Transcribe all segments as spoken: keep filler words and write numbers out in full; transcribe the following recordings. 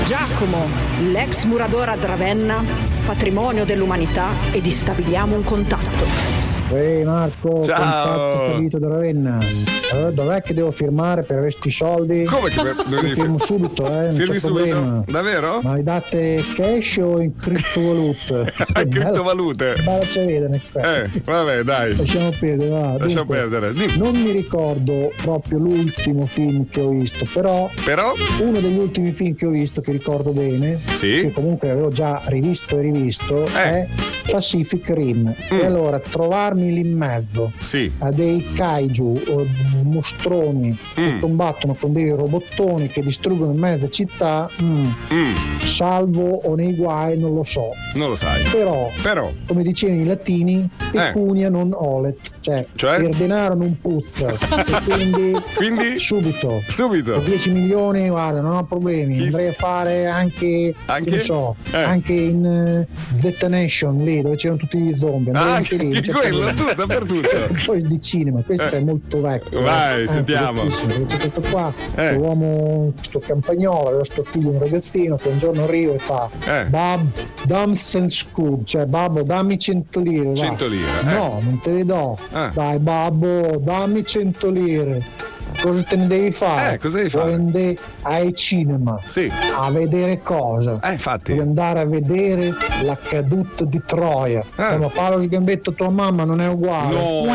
Giacomo, l'ex muratore a Ravenna, patrimonio dell'umanità, ed stabiliamo un contatto. Ehi Marco, ciao. Contatto stabilito da Ravenna. Allora, dov'è che devo firmare per avere sti soldi? Come che per... Ti firmo subito, eh? Non Firmi c'è subito? problema. Davvero? Ma li date cash o in criptovalute? Criptovalute? Bella c'è vedere qua. Eh, vabbè, dai. Lasciamo perdere, va. Lasciamo Dunque, perdere. Dimmi. Non mi ricordo proprio l'ultimo film che ho visto, però, però uno degli ultimi film che ho visto, che ricordo bene, sì, che comunque avevo già rivisto e rivisto, eh. è Pacific Rim. Mm. E allora trovarmi lì in mezzo sì. a dei kaiju o mostroni mm. che combattono con dei robottoni che distruggono mezza città, mm. Mm. salvo o nei guai non lo so, non lo sai, però, però. come dicevano i latini, pecunia eh. non olet, cioè, cioè? per denaro non puzza. E quindi, quindi subito subito dieci milioni, guarda, non ho problemi. Chi... andrei a fare anche anche non so eh. anche in uh, Detonation, lì dove c'erano tutti gli zombie, ah, anche, lì, anche quello, tu dappertutto. Poi di cinema, questo eh. è molto vecchio. Vai, eh, sentiamo. C'è questo qua, eh. questo uomo, questo campagnolo, aveva sto figlio, un ragazzino che un giorno arriva e fa eh. Bab, dammi scoop, cioè babbo, dammi cento lire. cento lire? Eh. No, non te le do. Eh. Dai babbo, dammi cento lire. Cosa te ne devi fare? Eh, cosa devi fare? Devi andare ai cinema. Sì. A vedere cosa? Eh, infatti. Devi andare a vedere la caduta di Troia. Eh. Ma Paolo Sgambetto, tua mamma non è uguale. No.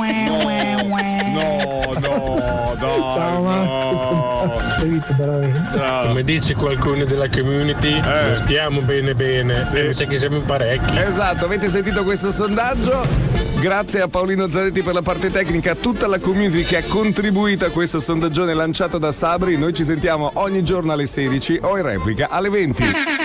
No, no, no. Ciao no. Ciao. Come dice qualcuno della community, eh. non stiamo bene bene. Sì. E mi sa che siamo in parecchi. Esatto, avete sentito questo sondaggio? Grazie a Paolino Zanetti per la parte tecnica, a tutta la community che ha contribuito a questo sondaggione lanciato da Sabri. Noi ci sentiamo ogni giorno alle sedici o in replica alle venti.